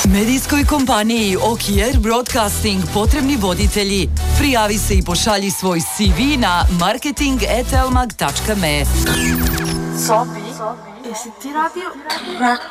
Medijskoj kompaniji Okier Broadcasting potrebni voditelji. Prijavi se i pošalji svoj CV na marketing@elmag.me. Sobi, jesi ti radio?